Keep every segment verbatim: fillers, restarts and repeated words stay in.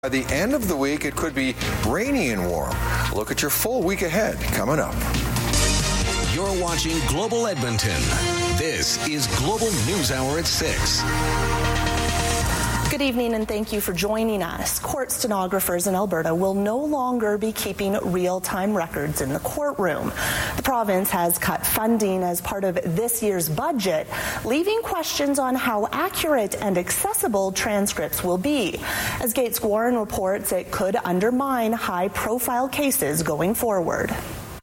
By the end of the week, it could be rainy and warm. Look at your full week ahead coming up. You're watching Global Edmonton. This is Global News Hour at six. Good evening and thank you for joining us. Court stenographers in Alberta will no longer be keeping real-time records in the courtroom. The province has cut funding as part of this year's budget, leaving questions on how accurate and accessible transcripts will be. As Gates Warren reports, it could undermine high-profile cases going forward.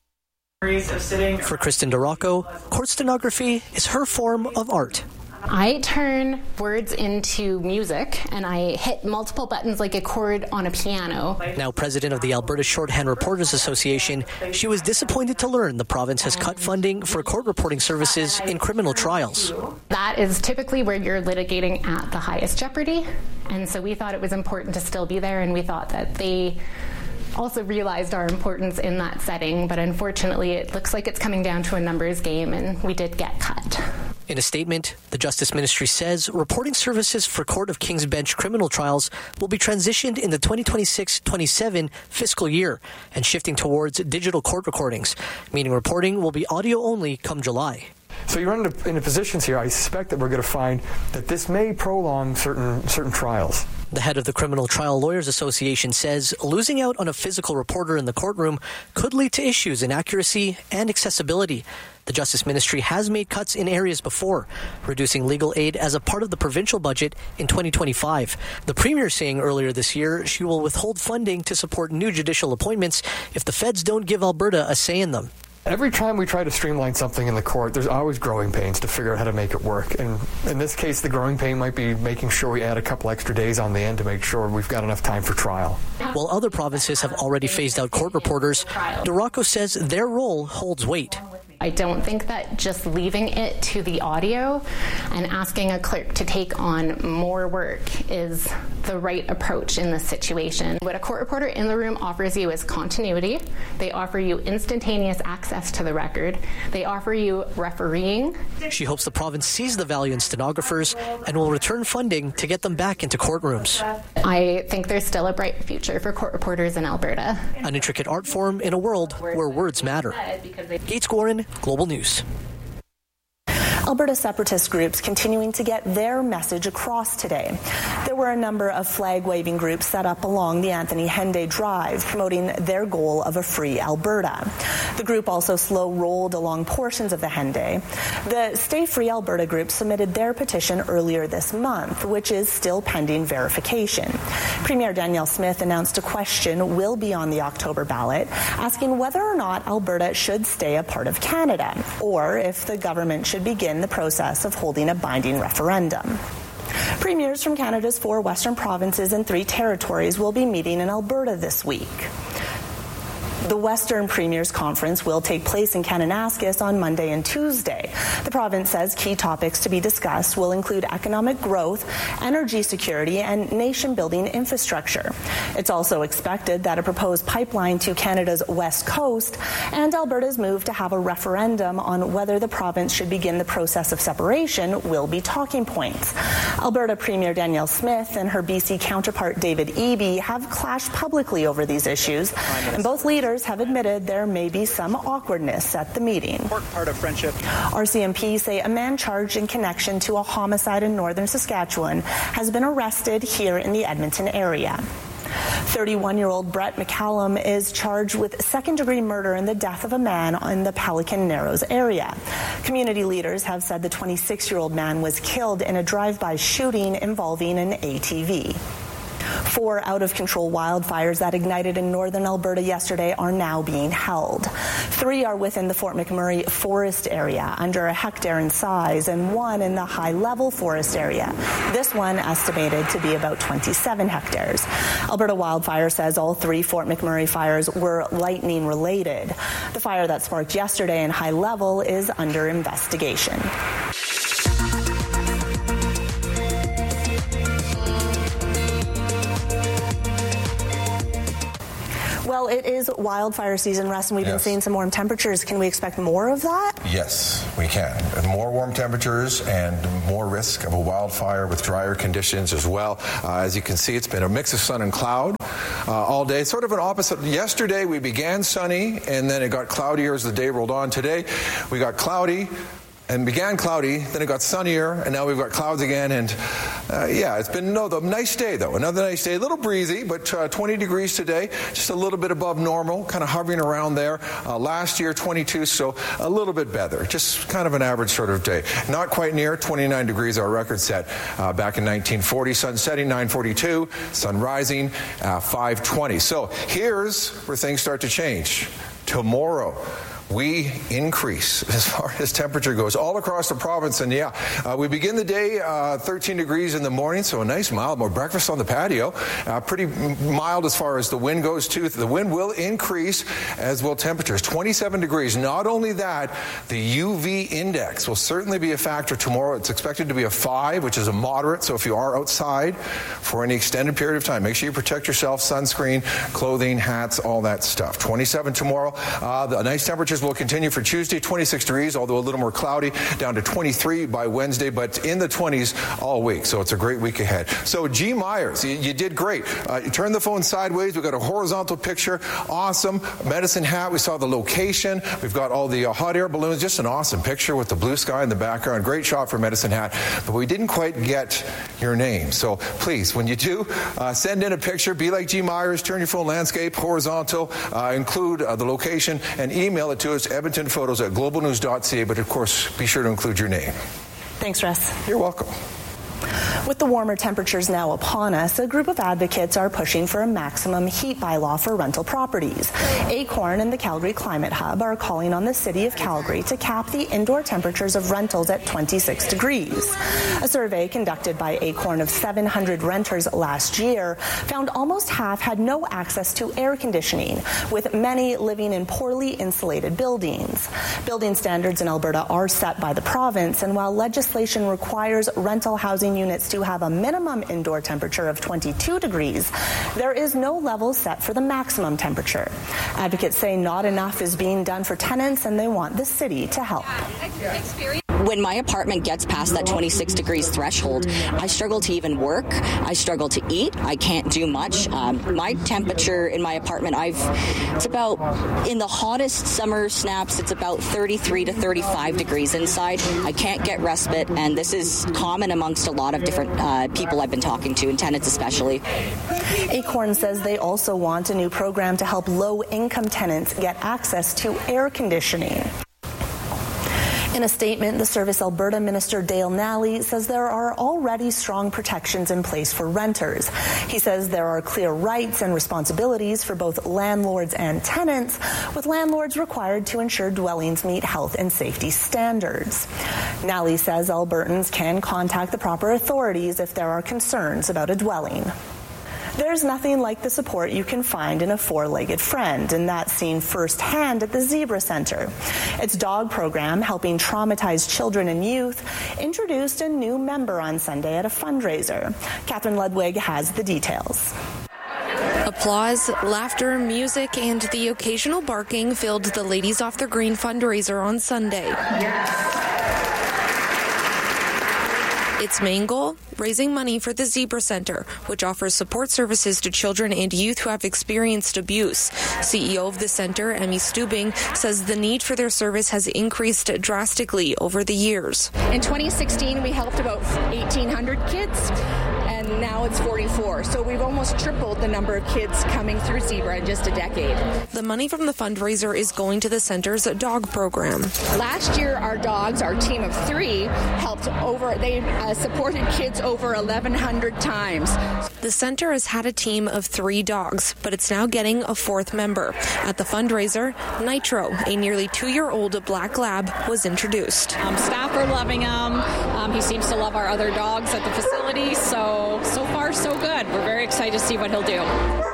For Kristen DeRocco, court stenography is her form of art. I turn words into music, and I hit multiple buttons like a chord on a piano. Now president of the Alberta Shorthand Reporters Association, she was disappointed to learn the province has cut funding for court reporting services in criminal trials. That is typically where you're litigating at the highest jeopardy, and so we thought it was important to still be there, and we thought that they also realized our importance in that setting, but unfortunately it looks like it's coming down to a numbers game, and we did get cut. In a statement, the Justice Ministry says reporting services for Court of King's Bench criminal trials will be transitioned in the twenty twenty-six twenty-seven fiscal year and shifting towards digital court recordings, meaning reporting will be audio only come July. So you're in the positions here, I suspect that we're going to find that this may prolong certain certain trials. The head of the Criminal Trial Lawyers Association says losing out on a physical reporter in the courtroom could lead to issues in accuracy and accessibility. The Justice Ministry has made cuts in areas before, reducing legal aid as a part of the provincial budget in twenty twenty-five. The Premier saying earlier this year she will withhold funding to support new judicial appointments if the feds don't give Alberta a say in them. Every time we try to streamline something in the court, there's always growing pains to figure out how to make it work. And in this case, the growing pain might be making sure we add a couple extra days on the end to make sure we've got enough time for trial. While other provinces have already phased out court reporters, DeRocco says their role holds weight. I don't think that just leaving it to the audio and asking a clerk to take on more work is the right approach in this situation. What a court reporter in the room offers you is continuity. They offer you instantaneous access to the record. They offer you refereeing. She hopes the province sees the value in stenographers and will return funding to get them back into courtrooms. I think there's still a bright future for court reporters in Alberta. An intricate art form in a world where words matter. Gates Warren, Global News. Alberta separatist groups continuing to get their message across today. There were a number of flag-waving groups set up along the Anthony Henday Drive, promoting their goal of a free Alberta. The group also slow-rolled along portions of the Henday. The Stay Free Alberta group submitted their petition earlier this month, which is still pending verification. Premier Danielle Smith announced a question will be on the October ballot, asking whether or not Alberta should stay a part of Canada, or if the government should begin the process of holding a binding referendum. Premiers from Canada's four western provinces and three territories will be meeting in Alberta this week. The Western Premiers Conference will take place in Kananaskis on Monday and Tuesday. The province says key topics to be discussed will include economic growth, energy security, and nation-building infrastructure. It's also expected that a proposed pipeline to Canada's west coast and Alberta's move to have a referendum on whether the province should begin the process of separation will be talking points. Alberta Premier Danielle Smith and her B C counterpart David Eby have clashed publicly over these issues, and both leaders have admitted there may be some awkwardness at the meeting. Part of friendship. R C M P say a man charged in connection to a homicide in northern Saskatchewan has been arrested here in the Edmonton area. thirty-one-year-old Brett McCallum is charged with second-degree murder in the death of a man in the Pelican Narrows area. Community leaders have said the twenty-six-year-old man was killed in a drive-by shooting involving an A T V. Four out-of-control wildfires that ignited in northern Alberta yesterday are now being held. Three are within the Fort McMurray forest area, under a hectare in size, and one in the high-level forest area. This one estimated to be about twenty-seven hectares. Alberta Wildfire says all three Fort McMurray fires were lightning-related. The fire that sparked yesterday in high level is under investigation. Well, it is wildfire season, Russ, and we've Yes. been seeing some warm temperatures. Can we expect more of that? Yes, we can. More warm temperatures and more risk of a wildfire with drier conditions as well. Uh, as you can see, it's been a mix of sun and cloud uh, all day. Sort of an opposite. Yesterday we began sunny and then it got cloudier as the day rolled on. Today we got cloudy and began cloudy, then it got sunnier, and now we've got clouds again. And uh, yeah, it's been no, a nice day though. Another nice day, a little breezy, but uh, twenty degrees today, just a little bit above normal, kind of hovering around there. Uh, last year, twenty-two, so a little bit better. Just kind of an average sort of day. Not quite near twenty-nine degrees, our record set uh, back in nineteen forty. Sun setting nine forty-two, sun rising uh, five twenty. So here's where things start to change. Tomorrow, we increase as far as temperature goes all across the province. And yeah, uh, we begin the day uh, thirteen degrees in the morning, so a nice mild, more breakfast on the patio. Uh, pretty mild as far as the wind goes too. The wind will increase, as will temperatures. twenty-seven degrees. Not only that, the U V index will certainly be a factor tomorrow. It's expected to be a five, which is a moderate. So if you are outside for any extended period of time, make sure you protect yourself, sunscreen, clothing, hats, all that stuff. twenty-seven tomorrow. Uh, the nice temperatures will continue for Tuesday, twenty-six degrees, although a little more cloudy, down to twenty-three by Wednesday, but in the twenties all week. So it's a great week ahead. So G. Myers, you, you did great. Uh, you turned the phone sideways. We've got a horizontal picture. Awesome. Medicine Hat. We saw the location. We've got all the uh, hot air balloons. Just an awesome picture with the blue sky in the background. Great shot for Medicine Hat. But we didn't quite get your name. So please, when you do, uh, send in a picture. Be like G. Myers. Turn your phone landscape, horizontal. Uh, include uh, the location and email it to us, Edmonton Photos at global news dot c a. But of course, be sure to include your name. Thanks, Russ. You're welcome. With the warmer temperatures now upon us, a group of advocates are pushing for a maximum heat bylaw for rental properties. Acorn and the Calgary Climate Hub are calling on the City of Calgary to cap the indoor temperatures of rentals at twenty-six degrees. A survey conducted by Acorn of seven hundred renters last year found almost half had no access to air conditioning, with many living in poorly insulated buildings. Building standards in Alberta are set by the province, and while legislation requires rental housing units to have a minimum indoor temperature of twenty-two degrees, there is no level set for the maximum temperature. Advocates say not enough is being done for tenants, and they want the city to help. When my apartment gets past that twenty-six degrees threshold, I struggle to even work. I struggle to eat. I can't do much. Um, my temperature in my apartment, I've it's about, in the hottest summer snaps, it's about thirty-three to thirty-five degrees inside. I can't get respite, and this is common amongst a lot of different uh, people I've been talking to, and tenants especially. Acorn says they also want a new program to help low-income tenants get access to air conditioning. In a statement, the Service Alberta Minister Dale Nally says there are already strong protections in place for renters. He says there are clear rights and responsibilities for both landlords and tenants, with landlords required to ensure dwellings meet health and safety standards. Nally says Albertans can contact the proper authorities if there are concerns about a dwelling. There's nothing like the support you can find in a four-legged friend, and that's seen firsthand at the Zebra Centre. Its dog program, helping traumatized children and youth, introduced a new member on Sunday at a fundraiser. Catherine Ludwig has the details. Applause, laughter, music, and the occasional barking filled the Ladies Off the Green fundraiser on Sunday. Its main goal? Raising money for the Zebra Centre, which offers support services to children and youth who have experienced abuse. C E O of the centre, Emmy Stubing, says the need for their service has increased drastically over the years. In twenty sixteen, we helped about eighteen hundred kids, and now it's forty-four. So we've almost tripled the number of kids coming through Zebra in just a decade. The money from the fundraiser is going to the centre's dog program. Last year, our dogs, our team of three, helped over, they uh, supported kids over eleven hundred times. The centre has had a team of three dogs, but it's now getting a fourth member. At the fundraiser, Nitro, a nearly two-year-old black lab, was introduced. Um, staff are loving him. Um, he seems to love our other dogs at the facility, so so far so good. We're very excited to see what he'll do.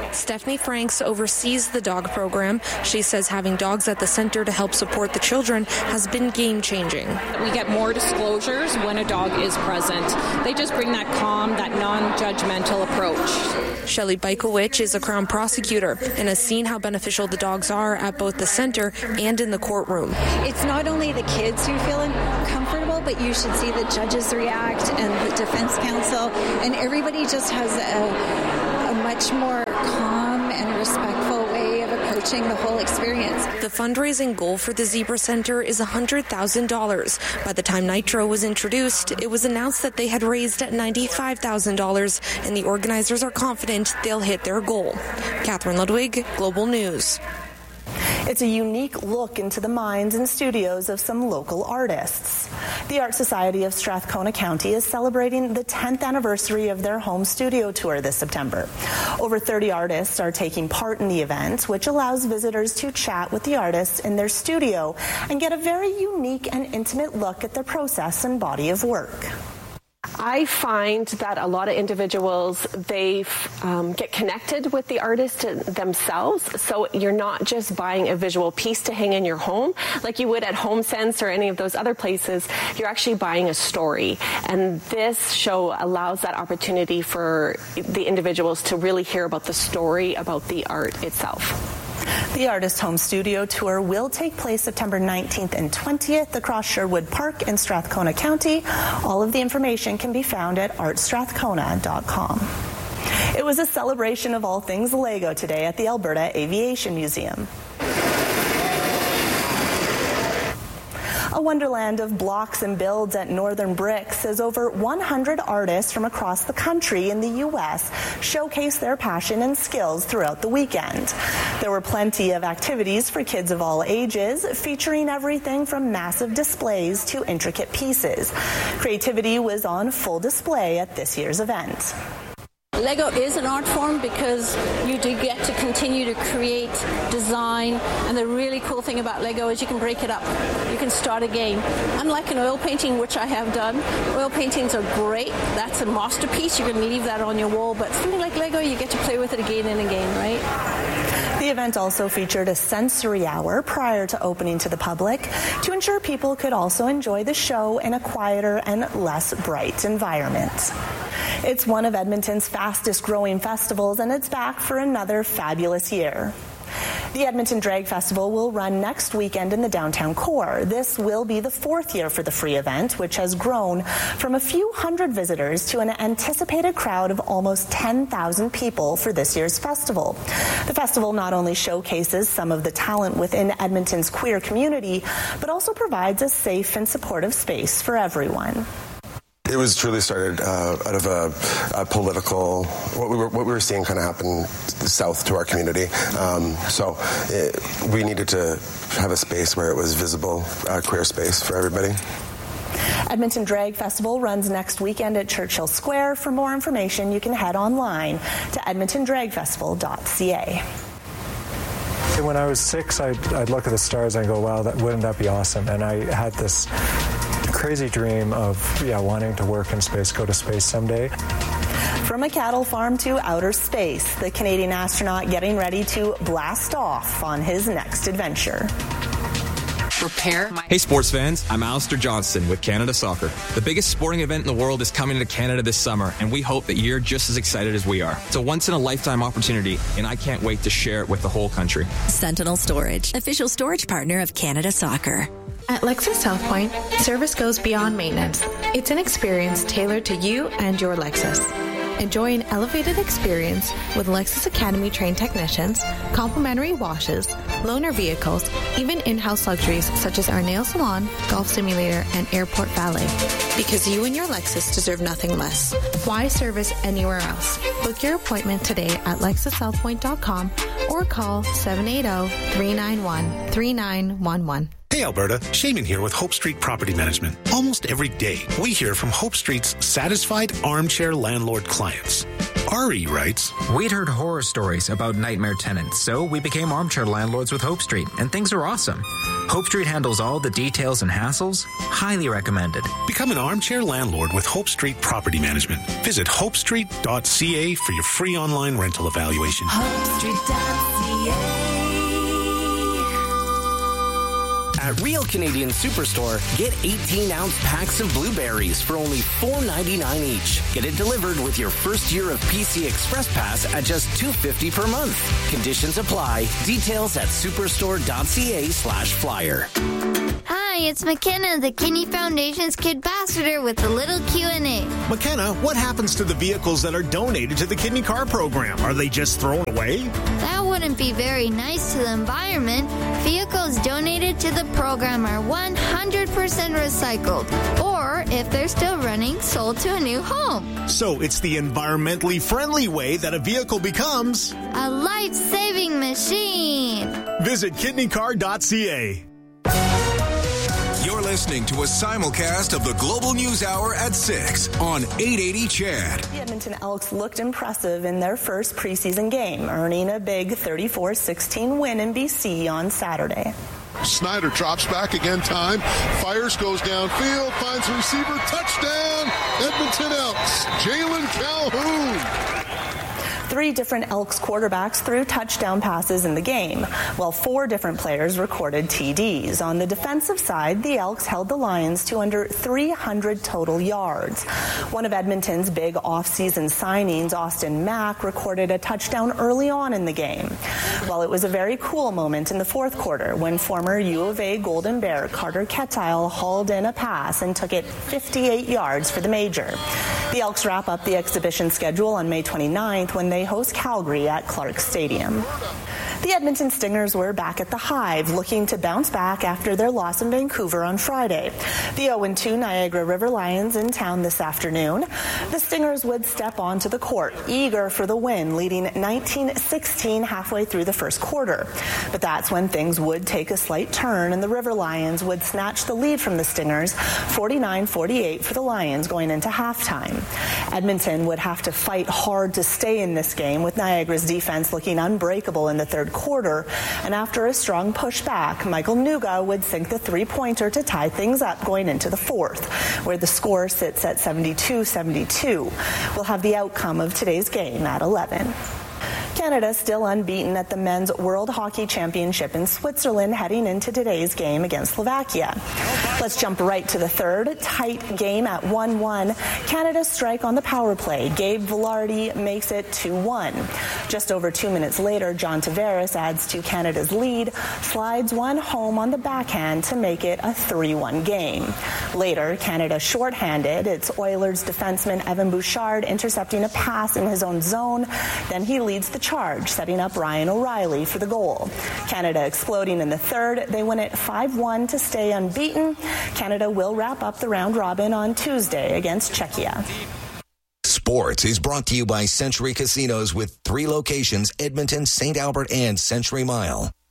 Stephanie Franks oversees the dog program. She says having dogs at the center to help support the children has been game-changing. We get more disclosures when a dog is present. They just bring that calm, that non-judgmental approach. Shelley Bykowicz is a Crown prosecutor and has seen how beneficial the dogs are at both the center and in the courtroom. It's not only the kids who feel uncomfortable, but you should see the judges react and the defense counsel, and everybody just has a, a much more calm and respectful way of approaching the whole experience. The fundraising goal for the Zebra Center is one hundred thousand dollars. By the time Nitro was introduced, it was announced that they had raised ninety-five thousand dollars, and the organizers are confident they'll hit their goal. Catherine Ludwig, Global News. It's a unique look into the minds and studios of some local artists. The Art Society of Strathcona County is celebrating the tenth anniversary of their home studio tour this September. Over thirty artists are taking part in the event, which allows visitors to chat with the artists in their studio and get a very unique and intimate look at their process and body of work. I find that a lot of individuals, they um, get connected with the artist themselves. So you're not just buying a visual piece to hang in your home like you would at HomeSense or any of those other places. You're actually buying a story. And this show allows that opportunity for the individuals to really hear about the story about the art itself. The Artist Home Studio Tour will take place September nineteenth and twentieth across Sherwood Park in Strathcona County. All of the information can be found at art strathcona dot com. It was a celebration of all things Lego today at the Alberta Aviation Museum. A wonderland of blocks and builds at Northern Bricks as over one hundred artists from across the country in the U S showcase their passion and skills throughout the weekend. There were plenty of activities for kids of all ages, featuring everything from massive displays to intricate pieces. Creativity was on full display at this year's event. Lego is an art form because you do get to continue to create, design, and the really cool thing about Lego is you can break it up. You can start again. Unlike an oil painting, which I have done, oil paintings are great. That's a masterpiece. You can leave that on your wall. But something like Lego, you get to play with it again and again, right? The event also featured a sensory hour prior to opening to the public to ensure people could also enjoy the show in a quieter and less bright environment. It's one of Edmonton's fastest growing festivals, and it's back for another fabulous year. The Edmonton Drag Festival will run next weekend in the downtown core. This will be the fourth year for the free event, which has grown from a few hundred visitors to an anticipated crowd of almost ten thousand people for this year's festival. The festival not only showcases some of the talent within Edmonton's queer community, but also provides a safe and supportive space for everyone. It was truly started uh, out of a, a political, what we were what we were seeing kind of happen south to our community. Um, so it, we needed to have a space where it was visible, a queer space for everybody. Edmonton Drag Festival runs next weekend at Churchill Square. For more information, you can head online to edmonton drag festival dot c a. When I was six, I'd, I'd look at the stars and go, wow, that, wouldn't that be awesome? And I had this crazy dream of yeah wanting to work in space, go to space someday. From a cattle farm to outer space, the Canadian astronaut getting ready to blast off on his next adventure. Prepare. Hey sports fans, I'm Alistair Johnston with Canada Soccer. The biggest sporting event in the world is coming to Canada this summer, and we hope that you're just as excited as we are. It's a once-in-a-lifetime opportunity, and I can't wait to share it with the whole country. Sentinel Storage, official storage partner of Canada Soccer. At Lexus South Point, service goes beyond maintenance. It's an experience tailored to you and your Lexus. Enjoy an elevated experience with Lexus Academy trained technicians, complimentary washes, loaner vehicles, even in-house luxuries such as our nail salon, golf simulator, and airport valet. Because you and your Lexus deserve nothing less. Why service anywhere else? Book your appointment today at lexus south point dot com or call seven eight zero, three nine one, three nine one one. Hey Alberta, Shaman here with Hope Street Property Management. Almost every day, we hear from Hope Street's satisfied armchair landlord clients. Ari writes, We'd heard horror stories about nightmare tenants, so we became armchair landlords with Hope Street, and things are awesome. Hope Street handles all the details and hassles. Highly recommended. Become an armchair landlord with Hope Street Property Management. Visit hope street dot c a for your free online rental evaluation. hope street dot c a. At Real Canadian Superstore, get eighteen-ounce packs of blueberries for only four ninety-nine each. Get it delivered with your first year of P C Express Pass at just two fifty per month. Conditions apply. Details at superstore dot c a slash flyer. Hi, it's McKenna, the Kidney Foundation's Kid Ambassador with a little Q and A. McKenna, what happens to the vehicles that are donated to the Kidney Car Program? Are they just thrown away? That wouldn't be very nice to the environment. Vehicles donated to the program are one hundred percent recycled, or if they're still running, sold to a new home. So it's the environmentally friendly way that a vehicle becomes a life-saving machine. Visit kidney car dot c a. You're listening to a simulcast of the Global News Hour at six on eight eighty C H A D. The Edmonton Elks looked impressive in their first preseason game, earning a big thirty-four sixteen win in B C on Saturday. Snyder drops back again, time, fires, goes downfield, finds a receiver, touchdown, Edmonton Elks, Jalen Calhoun. Three different Elks quarterbacks threw touchdown passes in the game, while four different players recorded T Ds. On the defensive side, the Elks held the Lions to under three hundred total yards. One of Edmonton's big off-season signings, Austin Mack, recorded a touchdown early on in the game. While it was a very cool moment in the fourth quarter when former U of A Golden Bear Carter Ketile hauled in a pass and took it fifty-eight yards for the major. The Elks wrap up the exhibition schedule on May twenty-ninth when they host Calgary at Clark Stadium. The Edmonton Stingers were back at the Hive, looking to bounce back after their loss in Vancouver on Friday. The oh and two Niagara River Lions in town this afternoon. The Stingers would step onto the court, eager for the win, leading nineteen sixteen halfway through the first quarter. But that's when things would take a slight turn, and the River Lions would snatch the lead from the Stingers, forty-nine forty-eight for the Lions going into halftime. Edmonton would have to fight hard to stay in this game, with Niagara's defense looking unbreakable in the third quarter, and after a strong pushback, Michael Nuga would sink the three-pointer to tie things up going into the fourth, where the score sits at seventy-two seventy-two. We'll have the outcome of today's game at eleven. Canada still unbeaten at the Men's World Hockey Championship in Switzerland heading into today's game against Slovakia. Let's jump right to the third. Tight game at one one. Canada's strike on the power play. Gabe Vilardi makes it two one. Just over two minutes later, John Tavares adds to Canada's lead, slides one home on the backhand to make it a three one game. Later, Canada shorthanded. It's Oilers defenseman Evan Bouchard intercepting a pass in his own zone. Then he leads the charge, setting up Ryan O'Reilly for the goal. Canada exploding in the third. They win it five one to stay unbeaten. Canada will wrap up the round robin on Tuesday against Czechia. Sports is brought to you by Century Casinos with three locations, Edmonton, Saint Albert, and Century Mile.